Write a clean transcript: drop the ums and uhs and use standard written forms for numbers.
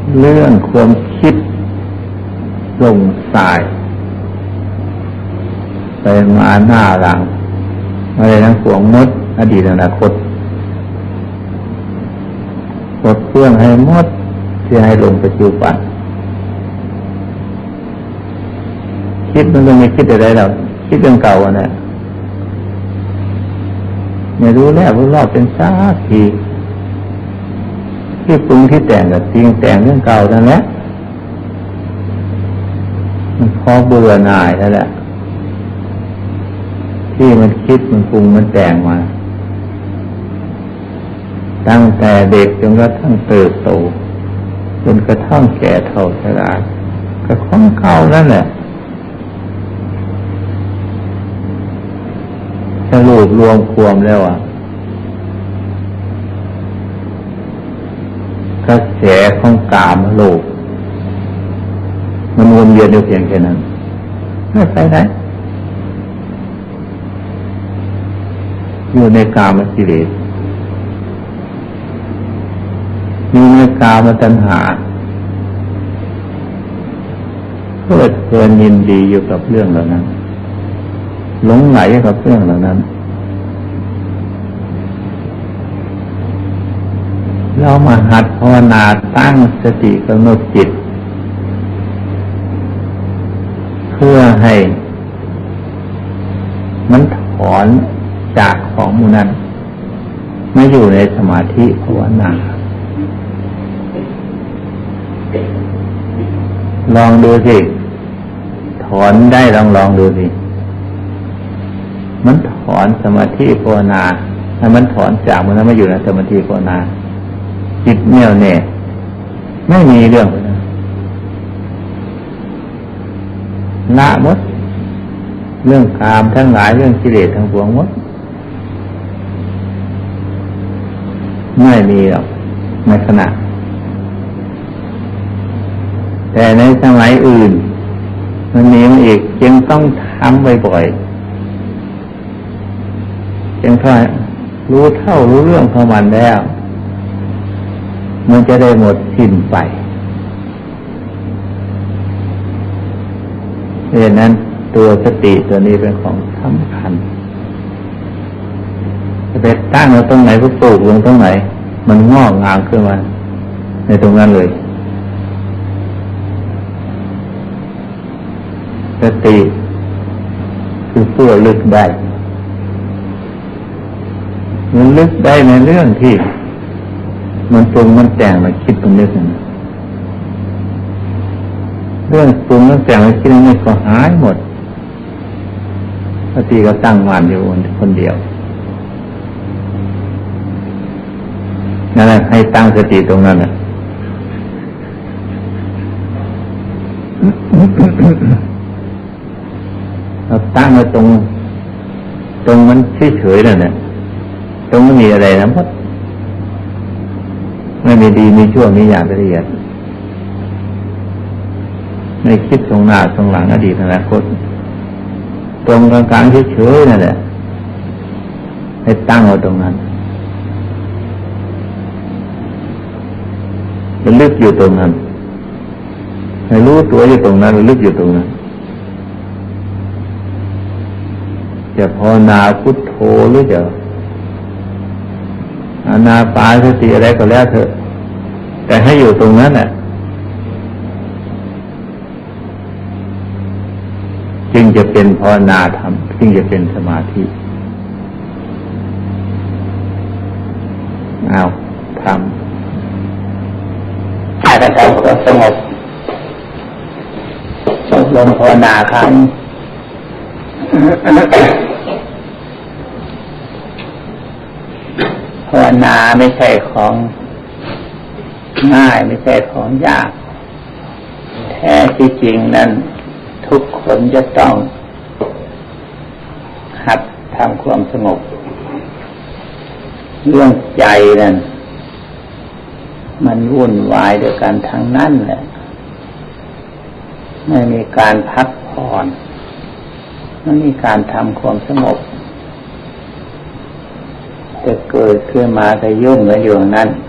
เรื่องความคิดลงสายไปมาหน้าหลังอะไรทั้งปวงมดอดีตอนาคตกดเครื่องให้หมดที่ให้ลงปัจจุบันคิดมันก็ไม่คิดอะไรหรอกคิดเรื่องเก่าเนี่ยไม่รู้แล้วรู้รอบเป็นซากทีที่ปรุงที่แต่งกับจริงแต่งเรื่องเก่านั่นแหละมันพอเบื่อหน่ายแล้วแหละที่มันคิดมันปรุงมันแต่งมาตั้งแต่เด็กจนกระทั่งเติบโตจนกระทั่งแก่เฒ่าชราก็ของเก่านั่นแหละสรุปรวมความแล้วกระแสของกามโลกมันวนเวียนอยู่เพียงแค่นั้นไม่ไปไหนอยู่ในกามกิเลสอยู่ในกามตัณหาเพลิดเพลินยินดีอยู่กับเรื่องเหล่านั้นหลงไหลกับเรื่องเหล่านั้นเรามาหัดภาวนาตั้งสติกำหนดจิตเพื่อให้มันถอนจากของมูนั้นไม่อยู่ในสมาธิภาวนาลองดูสิถอนได้ลองดูสิมันถอนสมาธิภาวนาให้มันถอนจากมันไม่อยู่ในสมาธิภาวนาจิตแน่วแน่ไม่มีเรื่องละหมดเรื่องกามทั้งหลายเรื่องกิเลสทั้งปวงหมดไม่มีหรอกในขณะแต่ในสมัยอื่นมันมีมาอีกจึงต้องทำบ่อยๆจึงค่อยรู้เท่ารู้เรื่องของมันแล้วมันจะได้หมดสิ้นไปเพราะฉะนั้นตัวสติตัวนี้เป็นของสำคัญจะไปตั้งเราตรงไหนก็ปลูกลงตรงไหนมันงอกงามขึ้นมาในตรงนั้นเลยสติคือผู้ลึกได้มันลึกได้ในเรื่องที่มันปรุงมันแต่งมันคิดมันนึกเรื่องปรุงมันแต่งมันคิดมันนึกก็หายหมดสติก็ตั้งมั่นอยู่คนเดียวนั่นแหละให้ตั้งสติตรงนั้นน่ะเราตั้งไว้ตรงมันเฉยๆนั่นแหละตรงไม่มีอะไรนะเพราะไม่มีดีมีชั่วมีอย่างละเอียดไม่คิดตรงหน้าตรงหลังอดีตอนาคตตรงกลางๆเฉยๆนั่นแหละให้ตั้งเอาตรงนั้นจะลึกอยู่ตรงนั้นให้รู้ตัวอยู่ตรงนั้นลึกอยู่ตรงนั้นจะภาวนาพุทโธหรือจะอานาปานสติอะไรก็แล้วเถอะแต่ให้อยู่ตรงนั้นน่ะจึงจะเป็นภาวนาธรรมจึงจะเป็นสมาธิเอาทำถ้าจะทำความสงบลมภาวนาครั้งภาวนาไม่ใช่ของง่ายไม่ใช่ของยากแท้ที่จริงนั้นทุกคนจะต้องหัดทำความสงบเรื่องใจนั้นมันวุ่นวายด้วยกันทั้งนั้นแหละไม่มีการพักผ่อนไม่มีการทำความสงบจะเกิดขึ้นมาแต่ยุ่งกันอยู่นั้น